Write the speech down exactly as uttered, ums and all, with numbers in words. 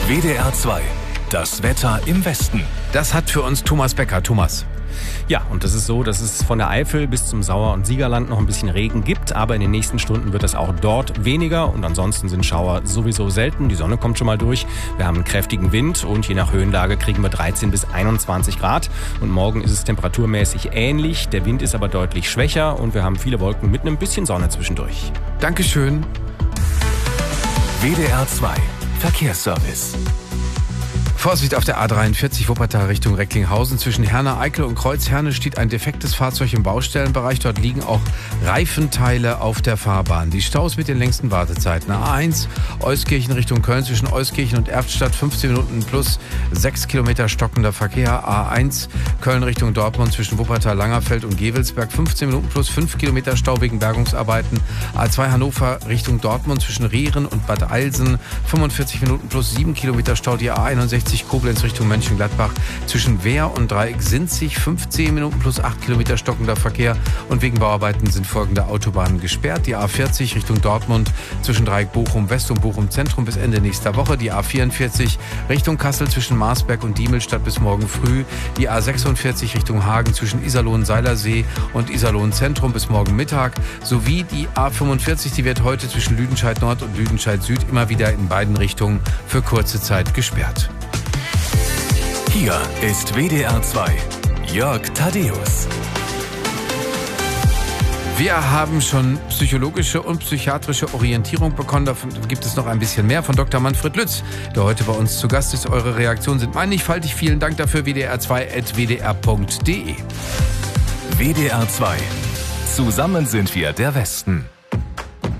W D R zwei. Das Wetter im Westen. Das hat für uns Thomas Becker. Thomas. Ja, und das ist so, dass es von der Eifel bis zum Sauer- und Siegerland noch ein bisschen Regen gibt, aber in den nächsten Stunden wird es auch dort weniger und ansonsten sind Schauer sowieso selten. Die Sonne kommt schon mal durch. Wir haben einen kräftigen Wind und je nach Höhenlage kriegen wir dreizehn bis einundzwanzig Grad. Und morgen ist es temperaturmäßig ähnlich. Der Wind ist aber deutlich schwächer und wir haben viele Wolken mit einem bisschen Sonne zwischendurch. Dankeschön. W D R zwei. Verkehrsservice. Vorsicht auf der A dreiundvierzig Wuppertal Richtung Recklinghausen. Zwischen Herne, Eickel und Kreuzherne steht ein defektes Fahrzeug im Baustellenbereich. Dort liegen auch Reifenteile auf der Fahrbahn. Die Staus mit den längsten Wartezeiten. A eins Euskirchen Richtung Köln zwischen Euskirchen und Erftstadt fünfzehn Minuten plus sechs Kilometer stockender Verkehr. A eins Köln Richtung Dortmund zwischen Wuppertal, Langerfeld und Gevelsberg fünfzehn Minuten plus fünf Kilometer Stau wegen Bergungsarbeiten. A zwei Hannover Richtung Dortmund zwischen Rehren und Bad Eilsen fünfundvierzig Minuten plus sieben Kilometer Stau. Die A einundsechzig Koblenz Richtung Mönchengladbach zwischen Wehr und Dreieck-Sinzig fünfzehn Minuten plus acht Kilometer stockender Verkehr und wegen Bauarbeiten sind folgende Autobahnen gesperrt. Die A vierzig Richtung Dortmund zwischen Dreieck Bochum West und Bochum Zentrum bis Ende nächster Woche. Die A vierundvierzig Richtung Kassel zwischen Marsberg und Diemelstadt bis morgen früh. Die A sechsundvierzig Richtung Hagen zwischen Iserlohn-Seilersee und Iserlohn Zentrum bis morgen Mittag. Sowie die A fünfundvierzig, die wird heute zwischen Lüdenscheid Nord und Lüdenscheid Süd immer wieder in beiden Richtungen für kurze Zeit gesperrt. Hier ist W D R zwei. Jörg Thaddeus. Wir haben schon psychologische und psychiatrische Orientierung bekommen. Davon gibt es noch ein bisschen mehr von Doktor Manfred Lütz, der heute bei uns zu Gast ist. Eure Reaktionen sind mannigfaltig. Vielen Dank dafür. W D R zwei at w d r punkt d e. W D R zwei. Zusammen sind wir der Westen.